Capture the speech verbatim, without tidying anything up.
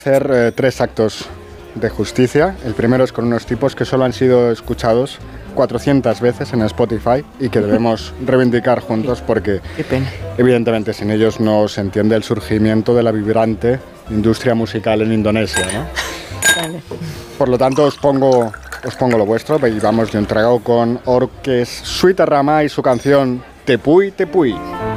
Hacer eh, tres actos de justicia. El primero es con unos tipos que solo han sido escuchados cuatrocientas veces en Spotify y que debemos reivindicar juntos porque Qué pena. evidentemente sin ellos no se entiende el surgimiento de la vibrante industria musical en Indonesia, ¿no? Vale. Por lo tanto os pongo, os pongo lo vuestro y vamos de un trago con Orques Suitarrama y su canción Tepuy Tepuy.